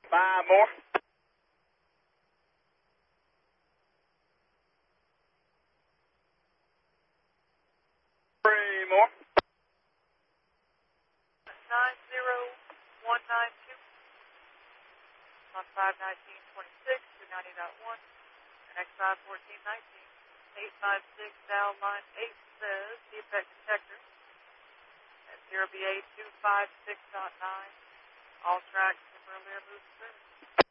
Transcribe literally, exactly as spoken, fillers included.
Five more. Three more. nine zero one nine two on five nineteen twenty-six, two ninety point one, and X five fourteen nineteen, eight five six Dow line eight says defect detector at zero B A two five six point nine, all tracks from earlier moved service.